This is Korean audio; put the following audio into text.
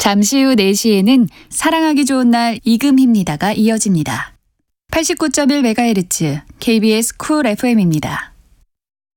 잠시 후 4시에는 사랑하기 좋은 날 이금희입니다가 이어집니다. 89.1MHz KBS 쿨 FM입니다.